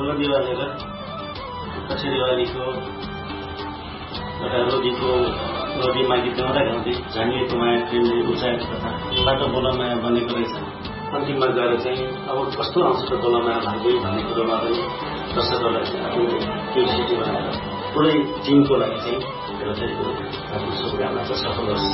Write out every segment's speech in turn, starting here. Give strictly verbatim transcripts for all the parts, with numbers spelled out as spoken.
बल्लदीवाले र कचेरीवालीको एउटा रोगीको रोगीमा गीत गाउँदा गाउँदै झानिएको माया प्रेमले उचाएको कथा बाटो बोलामाया बनेको रहेछ। अन्तिममा गएर चाहिँ अब कस्तो आउँछ त बोलामाया भाइ भन्ने कुरोमा पनि दर्शकहरूलाई चाहिँ आफूले क्युरियोसिटी बनाएर पुरै टिमको लागि चाहिँ एउटा चाहिँ आफ्नो शुभकामना चाहिँ सफल होस्।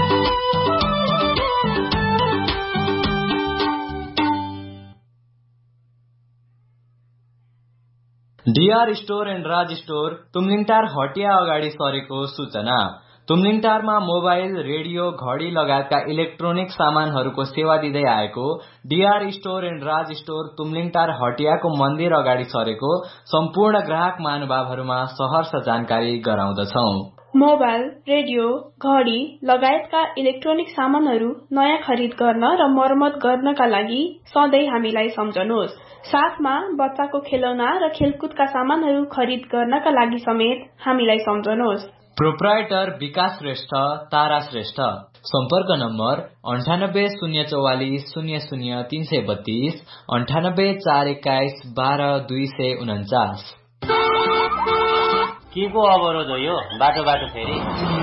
DR store and Raj store Tumlingtar हटिया अगाडि सरेको सूचना। तुमलिङटारमा मोबाइल, रेडियो, घडी लगायतका इलेक्ट्रोनिक सामानहरूको सेवा दिँदै आएको DR store and Raj store Tumlingtar हटियाको मन्दिर अगाडि सरेको सम्पूर्ण ग्राहक महानुभावहरूमा सहर्ष जानकारी गराउँदछौ। मोबाइल, रेडियो, घडी लगायतका इलेक्ट्रोनिक सामानहरू नयाँ खरिद गर्न र मर्मत गर्नका लागि सधैँ हामीलाई सम्झनुहोस्। साथमा बच्चाको खेलौना र खेलकुदका सामानहरू खरिद गर्नका लागि समेत हामीलाई सम्झनुहोस्। प्रोप्राइटर विकास श्रेष्ठ, तारा श्रेष्ठ। सम्पर्क नम्बर अन्ठानब्बे शून्य चौवालिस शून्य शून्य तीन सय बत्तीस अन्ठानब्बे चार एक्काइस बाह्र दुई सय उन्चास। के को अवरोध हो यो? बाटो बाटो फेरि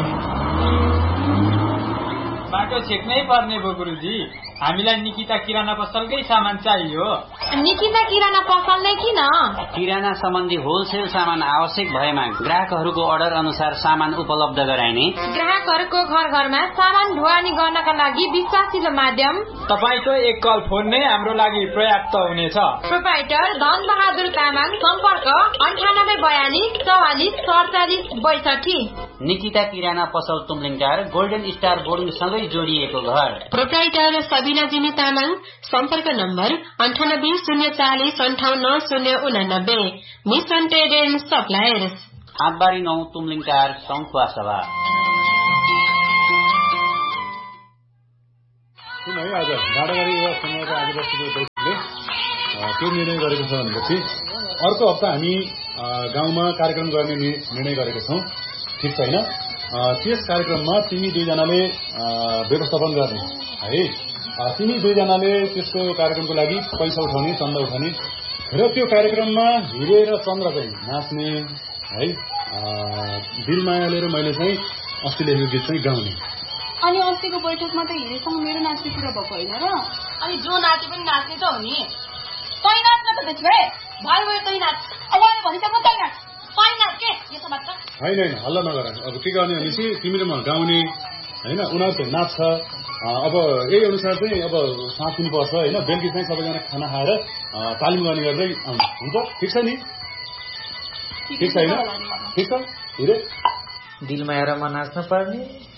बाटो छेक्नै पर्ने भयो गुरुजी। हामीलाई निकिता किराना पसलकै सामान चाहियो। निकिता किराना पसल नै किन? किराना सम्बन्धी होलसेल सामान आवश्यक भएमा ग्राहकहरूको अर्डर अनुसार सामान उपलब्ध गराइने, ग्राहकहरूको घर घरमा सामान ढुवानी गर्नका लागि विश्वासिलो माध्यम तपाईको एक कल फोन नै हाम्रो लागि पर्याप्त हुनेछ। प्रोप्राइटर धन बहादुर तामाङ। सम्पर्क अन्ठानब्बे बयालिस चौवालिस सडचालिस बैसठी। निकिता किराना पसल तुमलिङटार गोल्डन स्टार बोर्डिङ सँगै जोडिएको घर। प्रोप्राइटर सबिना जिमी तामाङ। सम्पर्क नम्बर अन्ठानब्बे शून्य चालिस अन्ठाउन्न शून्य उनानब्बे। मिसन ट्रेड एन्ड सप्लायर्स, हातबारी नौ तुमलिङटार सङ्खुवा सभा। है आज डाँडागाडी युवा समूहको आज बसेको बैठकले त्यो निर्णय गरेको छ भनेपछि अर्को हप्ता हामी गाउँमा कार्यक्रम गर्ने निर्णय गरेका छौँ। ठिक छैन? त्यस कार्यक्रममा तिमी दुईजनाले व्यवस्थापन गर्ने है। तिमी दुईजनाले त्यसको कार्यक्रमको लागि पैसा उठाउने, चन्दा उठाउने र त्यो कार्यक्रममा हिरे र चन्द्र चाहिँ नाच्ने है। दिलमायाले र मैले चाहिँ अस्ति लेखेको गीत चाहिँ गाउने। अनि अस्तिको बैठकमा त हिरेसँग मेरो नाच्ने कुरा भएको होइन र? अनि जो नाचे पनि नाच्ने त हो नि। तै नाच्न त त्यसो भए भयो भयो तै नाच। अब अहिले भनिसक्नु तै नाच। तै नाच के यसो मात्र होइन होइन हल्ला नगर। अब के गर्ने भनेपछि तिमीले म गाउने होइन, उनीहरू चाहिँ नाच्छ। अब यही अनुसार चाहिँ अब साथ दिनुपर्छ होइन। बेलुकी चाहिँ सबैजना खाना खाएर तालिम गर्ने गर्दै आउनु हुन्छ। ठिक छ नि? ठिक छैन? ठिक छ? हिरे दिलमाया र म नाच्न पर्ने।